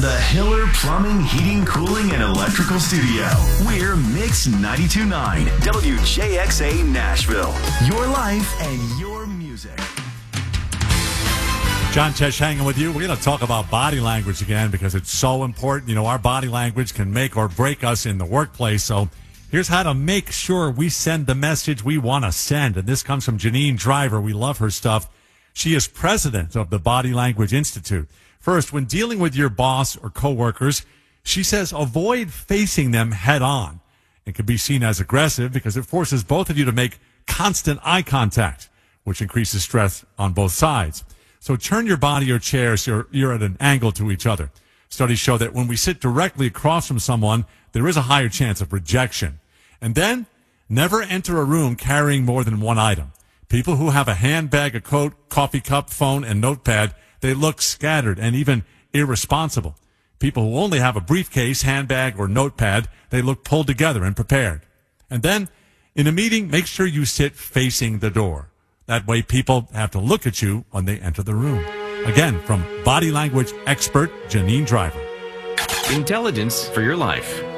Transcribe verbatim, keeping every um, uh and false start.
the Hiller Plumbing, Heating, Cooling, and Electrical Studio. We're Mix ninety-two point nine, W J X A Nashville. Your life and your music. John Tesh hanging with you. We're going to talk about body language again because it's so important. You know, our body language can make or break us in the workplace. So here's how to make sure we send the message we want to send. And this comes from Janine Driver. We love her stuff. She is president of the Body Language Institute. First, when dealing with your boss or coworkers, she says avoid facing them head on. It can be seen as aggressive because it forces both of you to make constant eye contact, which increases stress on both sides. So turn your body or chair so you're, you're at an angle to each other. Studies show that when we sit directly across from someone, there is a higher chance of rejection. And then, never enter a room carrying more than one item. People who have a handbag, a coat, coffee cup, phone, and notepad, they look scattered and even irresponsible. People who only have a briefcase, handbag, or notepad, they look pulled together and prepared. And then, in a meeting, make sure you sit facing the door. That way people have to look at you when they enter the room. Again, from body language expert Janine Driver. Intelligence for your life.